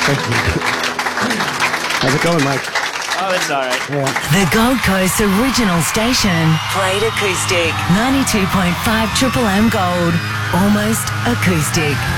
Thank you. How's it going, Mike? Oh, it's all right. Yeah. The Gold Coast original station. Played acoustic. 92.5 Triple M Gold. Almost acoustic.